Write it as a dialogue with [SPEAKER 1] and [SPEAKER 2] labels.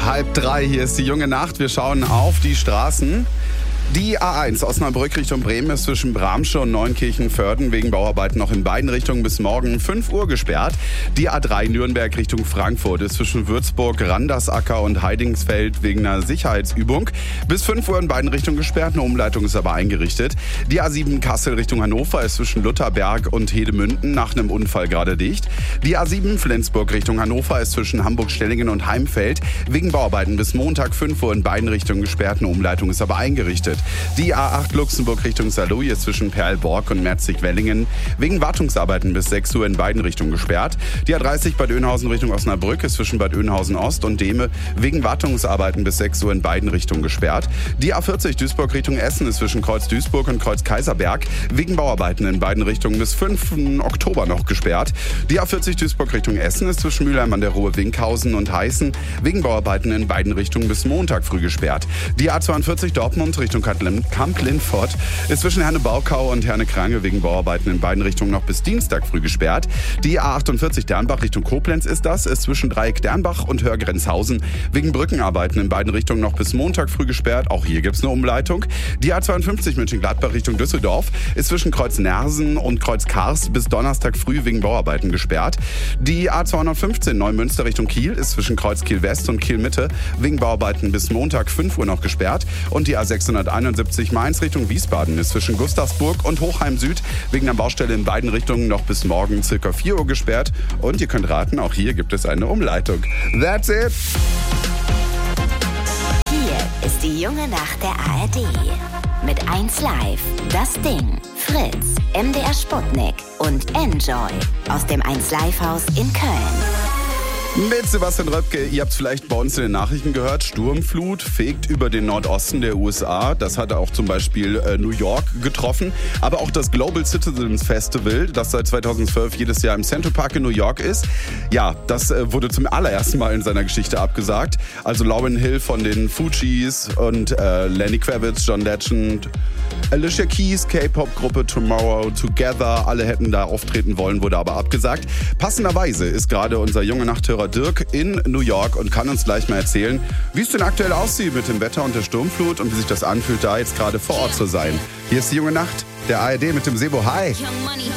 [SPEAKER 1] 2:30, hier ist die junge Nacht. Wir schauen auf die Straßen. Die A1 Osnabrück Richtung Bremen ist zwischen Bramsche und Neunkirchen-Vörden wegen Bauarbeiten noch in beiden Richtungen bis morgen 5 Uhr gesperrt. Die A3 Nürnberg Richtung Frankfurt ist zwischen Würzburg, Randersacker und Heidingsfeld wegen einer Sicherheitsübung bis 5 Uhr in beiden Richtungen gesperrt. Eine Umleitung ist aber eingerichtet. Die A7 Kassel Richtung Hannover ist zwischen Lutherberg und Hedemünden nach einem Unfall gerade dicht. Die A7 Flensburg Richtung Hannover ist zwischen Hamburg-Stellingen und Heimfeld wegen Bauarbeiten bis Montag 5 Uhr in beiden Richtungen gesperrt. Eine Umleitung ist aber eingerichtet. Die A8 Luxemburg Richtung Saarlouis ist zwischen Perlborg und Merzig-Wellingen wegen Wartungsarbeiten bis 6 Uhr in beiden Richtungen gesperrt. Die A30 Bad Oeynhausen Richtung Osnabrück ist zwischen Bad Oeynhausen Ost und Dehme wegen Wartungsarbeiten bis 6 Uhr in beiden Richtungen gesperrt. Die A40 Duisburg Richtung Essen ist zwischen Kreuz Duisburg und Kreuz Kaiserberg wegen Bauarbeiten in beiden Richtungen bis 5. Oktober noch gesperrt. Die A40 Duisburg Richtung Essen ist zwischen Mülheim an der Ruhr Winkhausen und Heißen wegen Bauarbeiten in beiden Richtungen bis Montag früh gesperrt. Die A42 Dortmund Richtung Kamp-Lindfort ist zwischen Herne-Baukau und Herne-Krange wegen Bauarbeiten in beiden Richtungen noch bis Dienstag früh gesperrt. Die A48 Dernbach Richtung Koblenz ist zwischen Dreieck Dernbach und Hörgrenzhausen wegen Brückenarbeiten in beiden Richtungen noch bis Montag früh gesperrt. Auch hier gibt es eine Umleitung. Die A52 Mönchengladbach Richtung Düsseldorf ist zwischen Kreuz Nersen und Kreuz Karst bis Donnerstag früh wegen Bauarbeiten gesperrt. Die A215 Neumünster Richtung Kiel ist zwischen Kreuz Kiel West und Kiel Mitte wegen Bauarbeiten bis Montag 5 Uhr noch gesperrt. Und die A671 Mainz Richtung Wiesbaden ist zwischen Gustavsburg und Hochheim Süd wegen einer Baustelle in beiden Richtungen noch bis morgen ca. 4 Uhr gesperrt. Und ihr könnt raten, auch hier gibt es eine Umleitung. That's it!
[SPEAKER 2] Hier ist die junge Nacht der ARD. Mit 1Live, Das Ding, Fritz, MDR Sputnik und Enjoy aus dem 1Live-Haus in Köln.
[SPEAKER 1] Mit Sebastian Röpke, ihr habt es vielleicht bei uns in den Nachrichten gehört, Sturmflut fegt über den Nordosten der USA. Das hat auch zum Beispiel New York getroffen. Aber auch das Global Citizens Festival, das seit 2012 jedes Jahr im Central Park in New York ist. Ja, das wurde zum allerersten Mal in seiner Geschichte abgesagt. Also Lauryn Hill von den Fugees und Lenny Kravitz, John Legend, Alicia Keys, K-Pop-Gruppe Tomorrow Together, alle hätten da auftreten wollen, wurde aber abgesagt. Passenderweise ist gerade unser junger Nachthörer Dirk in New York und kann uns gleich mal erzählen, wie es denn aktuell aussieht mit dem Wetter und der Sturmflut und wie sich das anfühlt, da jetzt gerade vor Ort zu sein. Hier ist die junge Nacht, der ARD mit dem Sebo. Hi!